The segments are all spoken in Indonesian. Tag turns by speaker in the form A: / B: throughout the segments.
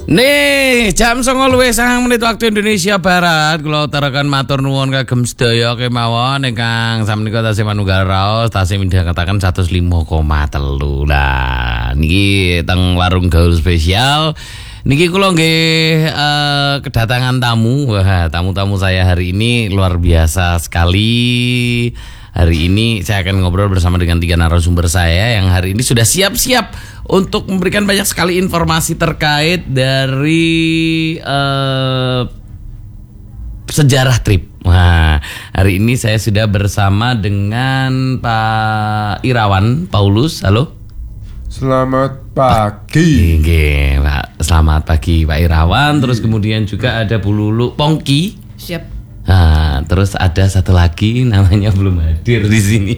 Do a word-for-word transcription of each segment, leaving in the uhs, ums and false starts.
A: Nih, jam songo luwih sangang menit waktu Indonesia Barat. Kula aturaken matur nuwun kagem sedaya kemawon ingkang samenika tasih manunggal raos tasih midhangetaken seratus lima koma tiga. Lah, niki teng warung gaul spesial. Niki kula nggih uh, kedatangan tamu. Wah, tamu-tamu saya hari ini luar biasa sekali. Hari ini saya akan ngobrol bersama dengan tiga narasumber saya yang hari ini sudah siap-siap untuk memberikan banyak sekali informasi terkait dari uh, sejarah trip. Wah, hari ini saya sudah bersama dengan Pak Irawan Paulus. Halo.
B: Selamat pagi.
A: Oke, Pak. Selamat pagi Pak Irawan. Terus kemudian juga ada Bu Lulu Pongki.
C: Siap.
A: Nah, terus ada satu lagi namanya belum hadir di sini.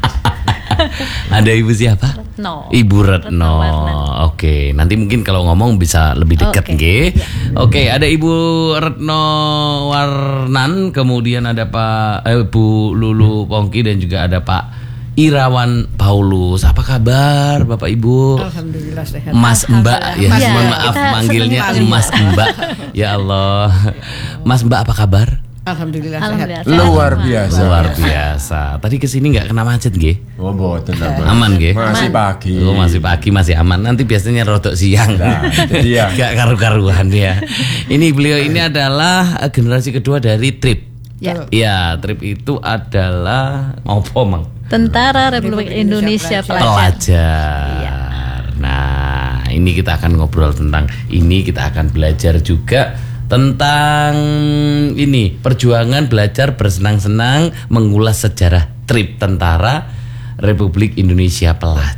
A: Ada Ibu siapa?
C: Retno.
A: Ibu Retno.
C: Retno
A: Oke, nanti mungkin kalau ngomong bisa lebih dekat,
C: Oke.
A: nggih. Oke, ada Ibu Retno Warnan, kemudian ada Pak eh, Bu Lulu Pongki dan juga ada Pak Irawan Paulus. Apa kabar Bapak Ibu?
C: Alhamdulillah sehat.
A: Mas Mbak ya,
C: Alhamdulillah.
A: mohon
C: Ya,
A: maaf
C: kita
A: manggilnya
C: seneng
A: Mas Mbak. Ya Allah. Mas Mbak apa kabar?
C: Alhamdulillah,
D: Alhamdulillah
C: sehat.
D: sehat.
B: Luar biasa.
A: Luar biasa. Tadi kesini nggak kena macet, nggih?
B: Oh, boten aman.
A: Aman, nggih?
B: Masih pagi.
A: Oh, masih pagi, masih aman. Nanti biasanya rodok siang.
B: Nah, iya.
A: Gak karu-karuan ya. Ini beliau ini adalah generasi kedua dari Trip.
D: Ya.
A: Iya, Trip itu adalah apa, Mang?
D: Tentara Republik Indonesia Pelajar.
A: Pelajar. Nah, ini kita akan ngobrol tentang ini, kita akan belajar juga tentang ini perjuangan belajar bersenang-senang mengulas sejarah Trip Tentara Republik Indonesia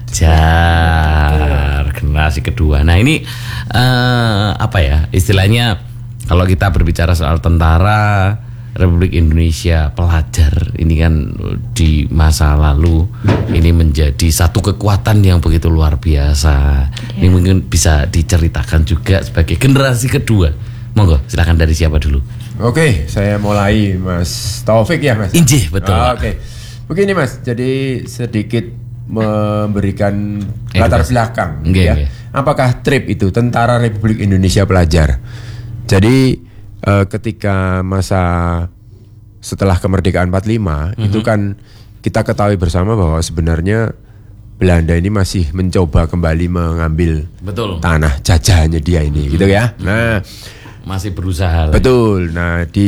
A: Pelajar generasi kedua. Nah ini uh, apa ya istilahnya kalau kita berbicara soal tentara Republik Indonesia Pelajar ini kan di masa lalu ini menjadi satu kekuatan yang begitu luar biasa. Ini mungkin bisa diceritakan juga sebagai generasi kedua. Monggo, silakan dari siapa dulu?
B: Oke, saya mulai Mas Taufik ya, Mas.
A: Injih, betul.
B: Ah, Oke. Begini, Mas. Jadi sedikit memberikan
A: Eh,
B: latar
A: Mas.
B: belakang
A: Nggih,
B: ya.
A: nggih.
B: Apakah Trip itu Tentara Republik Indonesia Pelajar? Jadi eh, ketika masa setelah kemerdekaan empat puluh lima
A: Mhm.
B: itu kan kita ketahui bersama bahwa sebenarnya Belanda ini masih mencoba kembali mengambil
A: Betul.
B: tanah jajahannya dia ini, gitu ya. Nah,
A: Masih berusaha. lagi.
B: betul. Nah, di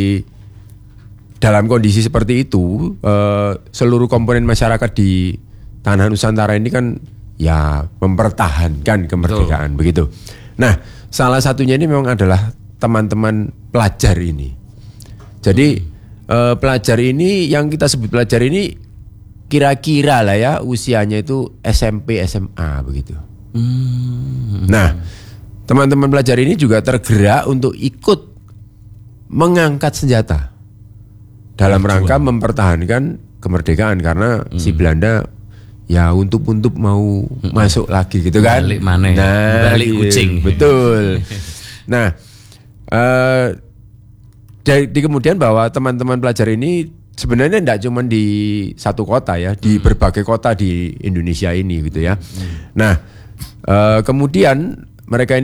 B: dalam kondisi seperti itu, eh, seluruh komponen masyarakat di tanah Nusantara ini kan ya mempertahankan kemerdekaan, begitu. Nah, salah satunya ini memang adalah teman-teman pelajar ini. Jadi eh, pelajar ini yang kita sebut pelajar ini kira-kira lah ya usianya itu S M P S M A begitu.
A: Hmm.
B: Nah, teman-teman pelajar ini juga tergerak untuk ikut mengangkat senjata dalam rangka mempertahankan kemerdekaan karena si Belanda ya untuk-untuk mau masuk lagi gitu kan.
A: Balik mana ya? Balik
B: gitu.
A: kucing.
B: Betul. Nah, eh dari di kemudian bahwa teman-teman pelajar ini sebenarnya tidak cuma di satu kota ya, di berbagai kota di Indonesia ini gitu ya. Nah, eh, kemudian mereka ini